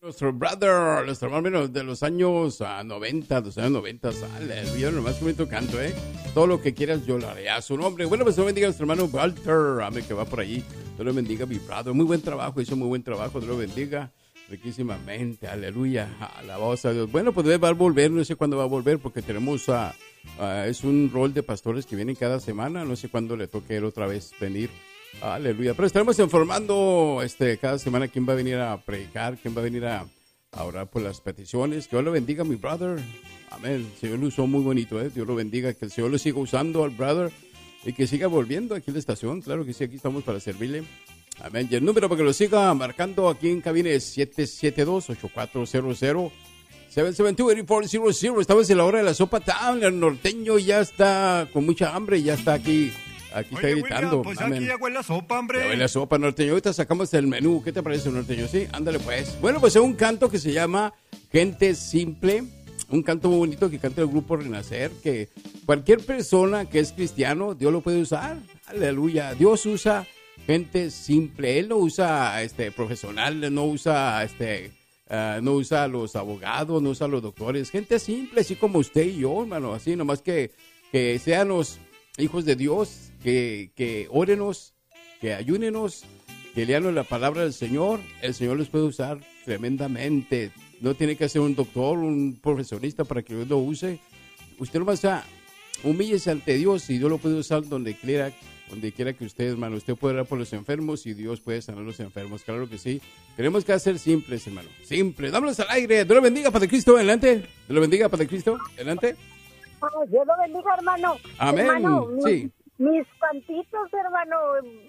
Nuestro hermano de los años 90, aleluya, nomás que bonito canto, todo lo que quieras yo lo haré a su nombre. Bueno, pues Dios bendiga a nuestro hermano Walter, amén, que va por ahí. Dios lo bendiga, mi brother, muy buen trabajo, hizo muy buen trabajo, Dios lo bendiga riquísimamente, aleluya, alabados a Dios. Bueno, pues va a volver, no sé cuándo va a volver, porque tenemos, es un rol de pastores que vienen cada semana, no sé cuándo le toque él otra vez venir. Aleluya, pero estaremos informando cada semana quién va a venir a predicar, quién va a venir a orar por las peticiones. Que Dios lo bendiga, mi brother. Amén. El Señor lo usó muy bonito, Dios lo bendiga, que el Señor lo siga usando al brother y que siga volviendo aquí a la estación. Claro que sí, aquí estamos para servirle. Amén. Y el número para que lo siga marcando aquí en cabina es 772-8400. 772-8400. Estamos en la hora de la sopa town. El norteño ya está con mucha hambre, ya está aquí. Aquí está gritando. William, pues aquí ya huele la sopa, hombre. Ya huele la sopa, norteño. Ahorita sacamos el menú. ¿Qué te parece, norteño? Sí, ándale pues. Bueno, pues es un canto que se llama Gente Simple. Un canto muy bonito que canta el grupo Renacer. Que cualquier persona que es cristiano, Dios lo puede usar. Aleluya. Dios usa gente simple. Él no usa profesionales, no usa no usa a los abogados, no usa a los doctores. Gente simple, así como usted y yo, hermano. Así, nomás que sean los hijos de Dios, que órenos, que ayúnenos, que lean la palabra del Señor. El Señor los puede usar tremendamente. No tiene que ser un doctor, un profesionista para que Dios lo use. Usted nomás humíllese ante Dios y Dios lo puede usar donde quiera que usted, hermano. Usted puede orar por los enfermos y Dios puede sanar a los enfermos. Claro que sí. Tenemos que ser simples, hermano. Simples. Dámonos al aire. Dios lo bendiga, Padre Cristo. Adelante. Dios lo bendiga, Padre Cristo. Adelante. Dios lo bendiga, hermano. Amén. Hermano, sí. Mis cantitos, hermano,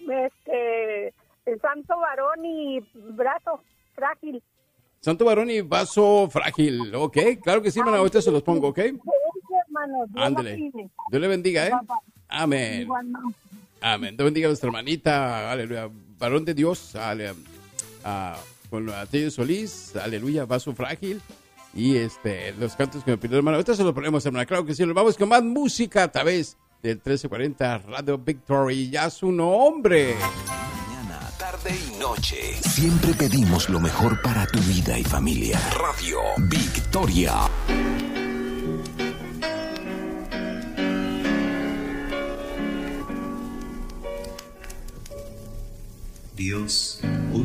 el santo varón y brazo frágil. Santo varón y vaso frágil. Ok, claro que sí, hermano. Ahorita se los pongo, ¿ok? Hermano, ándale. Dios le bendiga, ¿eh? Amén. Amén. Dios bendiga a nuestra hermanita. Aleluya. Varón de Dios. Con la Tello Solís. Aleluya. Vaso frágil. Y los cantos que me pidió, hermano. Ahorita se los ponemos, hermano. Claro que sí. Nos vamos con más música a través del 1340 Radio Victory. Ya su nombre. Mañana, tarde y noche. Siempre pedimos lo mejor para tu vida y familia. Radio Victoria. Dios